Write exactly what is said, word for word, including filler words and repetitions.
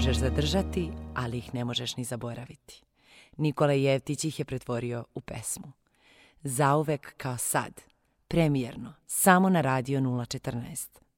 možeš zadržati, ali ih ne možeš ni zaboraviti. Nikola Jevtić ih je pretvorio u pesmu. Zauvek kao sad, premijerno, samo na Radio nula četrnaest.